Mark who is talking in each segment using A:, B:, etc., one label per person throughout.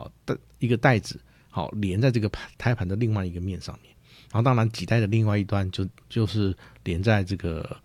A: 的一个带子连在这个胎盘的另外一个面上面，然后当然脐带的另外一端就是连在这个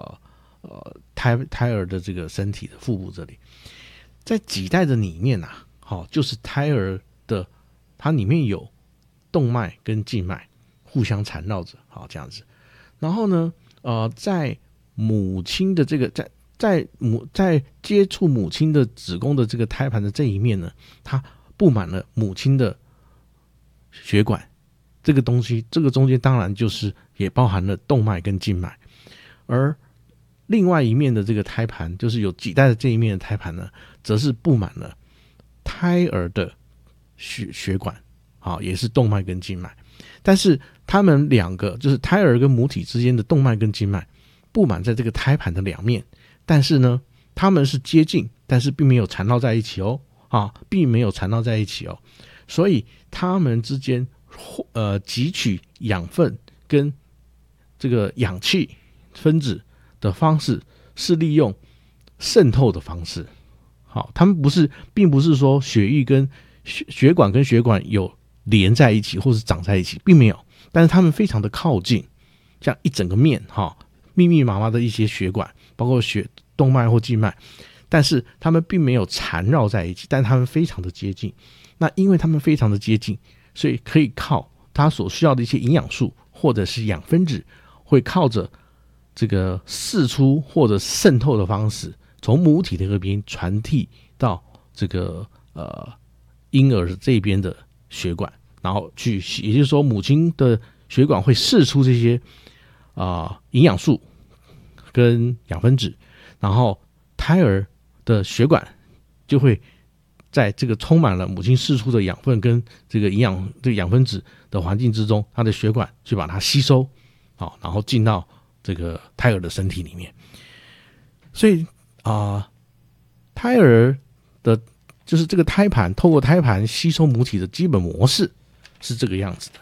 A: 胎儿的这个身体的腹部这里。在脐带的里面就是胎儿的，它里面有动脉跟静脉互相缠绕着，这样子。然后呢，在母亲的这个在接触母亲的子宫的这个胎盘的这一面呢，它布满了母亲的血管，这个东西，这个中间当然就是也包含了动脉跟静脉，而另外一面的这个胎盘，就是有脐带的这一面的胎盘呢，则是布满了胎儿的血管，也是动脉跟静脉。但是他们两个，就是胎儿跟母体之间的动脉跟静脉，布满在这个胎盘的两面，但是呢，他们是接近，但是并没有缠绕在一起并没有缠绕在一起所以他们之间汲取养分跟这个氧气分子的方式是利用渗透的方式。他们并不是说血液跟血管跟血管有连在一起或是长在一起，并没有，但是他们非常的靠近，像一整个面密密麻麻的一些血管，包括动脉或静脉，但是他们并没有缠绕在一起，但他们非常的接近。那因为他们非常的接近，所以可以靠它所需要的一些营养素或者是养分子，会靠着这个释出或者渗透的方式，从母体的这边传递到这个婴儿这边的血管，然后也就是说母亲的血管会释出这些营养素跟养分子，然后胎儿的血管就会在这个充满了母亲释出的养分跟这个养分子的环境之中，它的血管去把它吸收，然后进到这个胎儿的身体里面。所以胎儿的就是这个胎盘，透过胎盘吸收母体的基本模式是这个样子的。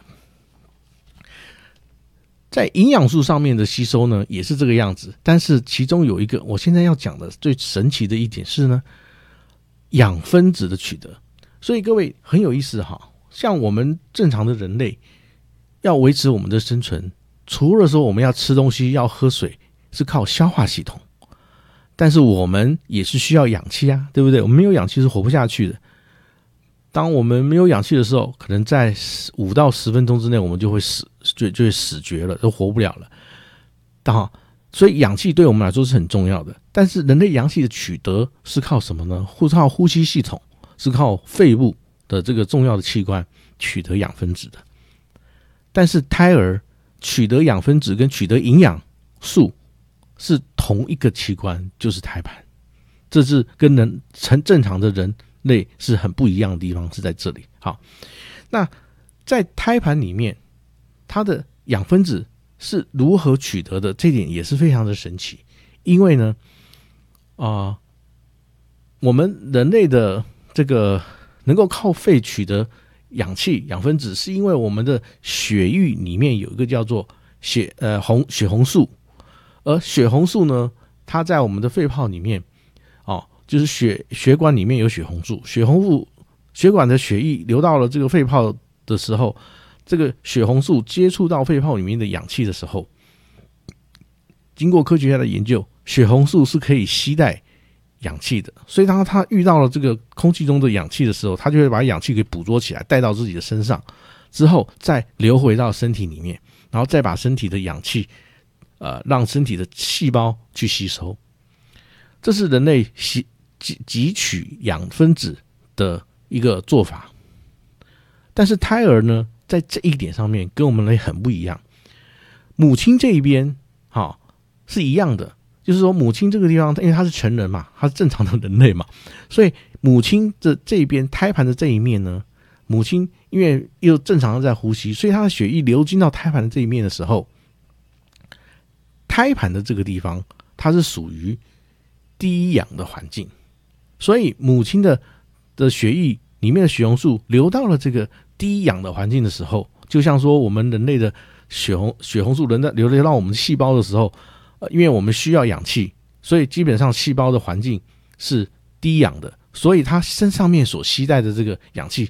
A: 在营养素上面的吸收呢，也是这个样子，但是其中有一个我现在要讲的最神奇的一点是呢，养分子的取得。所以各位很有意思像我们正常的人类要维持我们的生存，除了说我们要吃东西要喝水是靠消化系统，但是我们也是需要氧气对不对？我们没有氧气是活不下去的。当我们没有氧气的时候，可能在5到10分钟之内我们就会死绝了，都活不了了。所以氧气对我们来说是很重要的，但是人类氧气的取得是靠什么呢？是靠呼吸系统，是靠肺部的这个重要的器官取得养分子的。但是胎儿取得养分子跟取得营养素是同一个器官，就是胎盘。这是跟正常的人类是很不一样的地方，是在这里。好，那在胎盘里面，它的养分子是如何取得的，这点也是非常的神奇。因为呢我们人类的这个能够靠肺取得氧气养分子，是因为我们的血液里面有一个叫做血红素，而血红素呢，它在我们的肺泡里面就是血管里面有血红素，血管的血液流到了这个肺泡的时候，这个血红素接触到肺泡里面的氧气的时候，经过科学家的研究，血红素是可以携带氧气的，所以当它遇到了这个空气中的氧气的时候，它就会把氧气给捕捉起来，带到自己的身上，之后再流回到身体里面，然后再把身体的氧气让身体的细胞去吸收。这是人类汲取养分子的一个做法。但是胎儿呢，在这一点上面跟我们人类很不一样。母亲这一边是一样的，就是说母亲这个地方，因为她是成人嘛，她是正常的人类嘛，所以母亲的这一边胎盘的这一面呢，母亲因为又正常的在呼吸，所以她的血液流经到胎盘的这一面的时候，胎盘的这个地方它是属于低氧的环境，所以母亲的血液里面的血红素流到了这个低氧的环境的时候，就像说我们人类的血红素流到我们细胞的时候，因为我们需要氧气，所以基本上细胞的环境是低氧的，所以它身上面所携带的这个氧气